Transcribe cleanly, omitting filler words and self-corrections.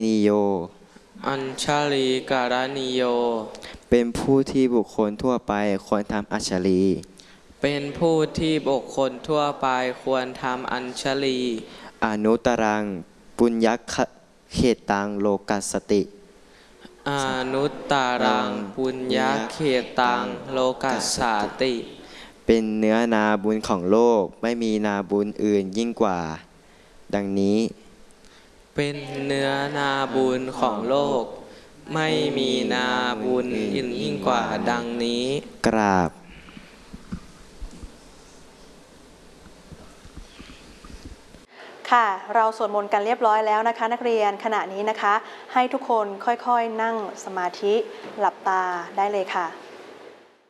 นิโยอัญชลีการณิโยเป็นผู้ที่บุคคลทั่วไปควรทำอัญชลีเป็นผู้ที่บุคคลทั่วไปควรทำอัญชลีอนุตรังปุญญเขตังโลกัสสติอนุตตรังปุญญเขตังโลกัสสาติเป็นเนื้อนาบุญของโลกไม่มีนาบุญอื่นยิ่งกว่าดังนี้เป็นเนื้อนาบุญของโลกไม่มีนาบุญอื่นยิ่งกว่าดังนี้กราบค่ะเราสวดมนต์กันเรียบร้อยแล้วนะคะนักเรียนขณะนี้นะคะให้ทุกคนค่อยๆนั่งสมาธิหลับตาได้เลยค่ะ